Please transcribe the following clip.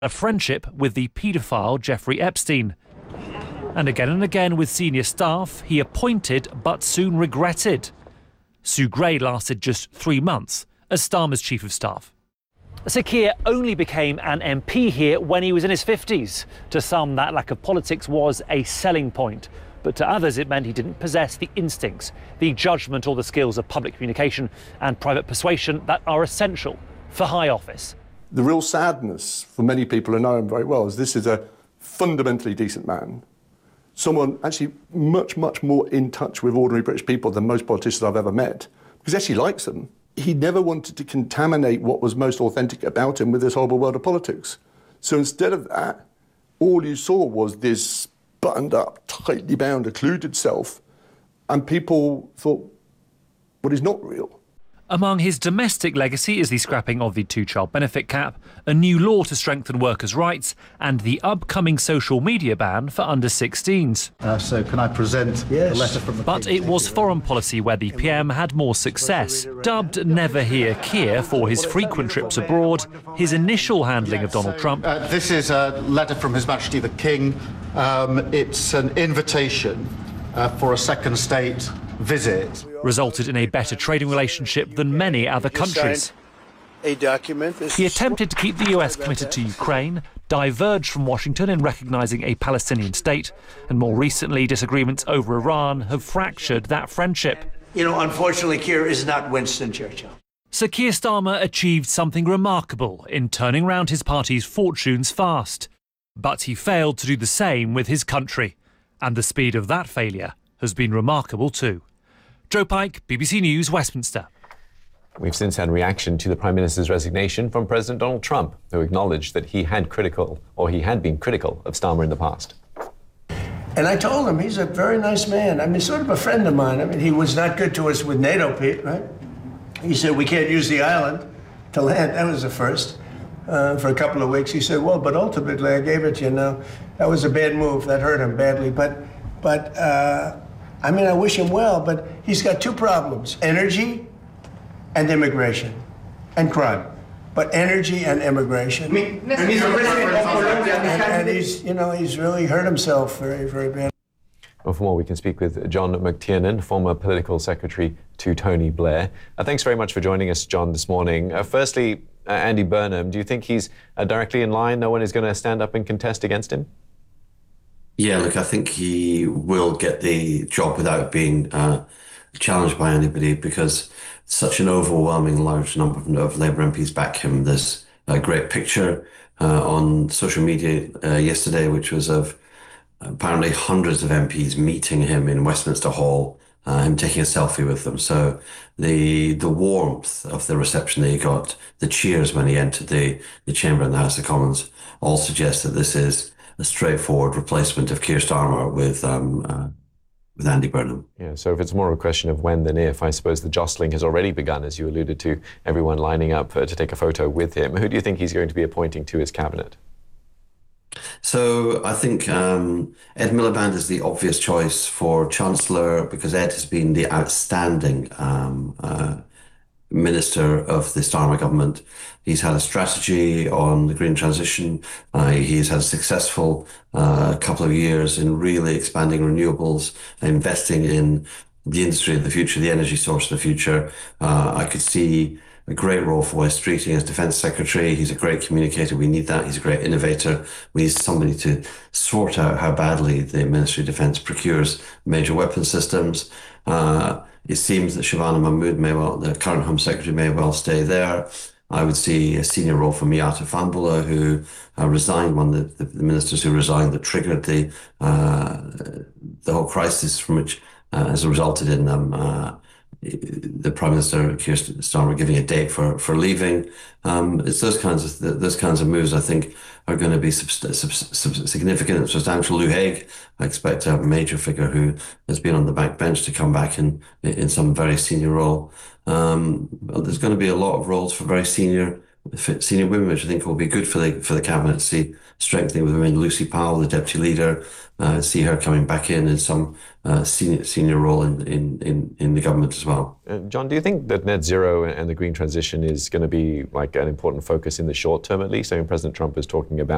a friendship with the paedophile Jeffrey Epstein. And again with senior staff he appointed but soon regretted. Sue Gray lasted just 3 months as Starmer's chief of staff. Sir Keir only became an MP here when he was in his 50s. To some, that lack of politics was a selling point. But to others, it meant he didn't possess the instincts, the judgment or the skills of public communication and private persuasion that are essential for high office. The real sadness for many people who know him very well is this is a fundamentally decent man. Someone actually much more in touch with ordinary British people than most politicians I've ever met, because he actually likes them. He never wanted to contaminate what was most authentic about him with this horrible world of politics. So instead of that, all you saw was this buttoned up, tightly bound, occluded self, and people thought, well, he's not real. Among his domestic legacy is the scrapping of the 2-child benefit cap, a new law to strengthen workers' rights, and the upcoming social media ban for under-16s. So can I present the letter from the But it was foreign policy where the PM had more success. Dubbed Never Hear Keir for his frequent trips abroad, his initial handling of Donald Trump. This is a letter from His Majesty the King. It's an invitation for a second state visit. Resulted in a better trading relationship than many other countries. A document. He attempted to keep the US committed to Ukraine, diverged from Washington in recognising a Palestinian state, and more recently disagreements over Iran have fractured that friendship. You know, unfortunately, Keir is not Winston Churchill. Sir Keir Starmer achieved something remarkable in turning round his party's fortunes fast. But he failed to do the same with his country, and the speed of that failure has been remarkable too. Joe Pike, BBC News, Westminster. We've since had reaction to the Prime Minister's resignation from President Donald Trump, who acknowledged that he had been critical of Starmer in the past. And I told him he's a very nice man. I mean, sort of a friend of mine. I mean, he was not good to us with NATO, Pete, right? He said, we can't use the island to land. That was the first. For a couple of weeks, he said, well, but ultimately I gave it to you now. That was a bad move. That hurt him badly. But I mean, I wish him well, but he's got 2 problems: energy and immigration and crime. But energy and immigration. And he's, you know, he's really hurt himself very, very badly. Well, for more, we can speak with John McTiernan, former political secretary to Tony Blair. Thanks very much for joining us, John, this morning. Firstly, Andy Burnham, do you think he's directly in line? No one is going to stand up and contest against him? Yeah, look, I think he will get the job without being challenged by anybody, because such an overwhelming large number of Labour MPs back him. There's a great picture on social media yesterday, which was of apparently hundreds of MPs meeting him in Westminster Hall, him taking a selfie with them. So the warmth of the reception that he got, the cheers when he entered the chamber in the House of Commons, all suggest that this is a straightforward replacement of Keir Starmer with Andy Burnham. Yeah, so if it's more of a question of when than if, I suppose the jostling has already begun, as you alluded to, everyone lining up to take a photo with him. Who do you think he's going to be appointing to his cabinet? So I think Ed Miliband is the obvious choice for Chancellor, because Ed has been the outstanding Minister of the Starmer government. He's had a strategy on the green transition. He's had a successful couple of years in really expanding renewables, investing in the industry of the future, the energy source of the future. I could see a great role for Wes Streeting as Defence Secretary. He's a great communicator. We need that. He's a great innovator. We need somebody to sort out how badly the Ministry of Defence procures major weapon systems. It seems that Shabana Mahmood the current Home Secretary, may well stay there. I would see a senior role for Miata Fambula, who resigned, one of the ministers who resigned that triggered the whole crisis, from which has resulted in the Prime Minister Keir Starmer giving a date for leaving. It's those kinds of moves I think are going to be significant and substantial. Lou Hague, I expect a major figure who has been on the backbench to come back in some very senior role. There's going to be a lot of roles for very senior women, which I think will be good for the cabinet to see strengthening with women. Lucy Powell, the deputy leader, see her coming back in some senior role in the government as well. John, do you think that net zero and the green transition is going to be like an important focus in the short term, at least? I mean, President Trump is talking about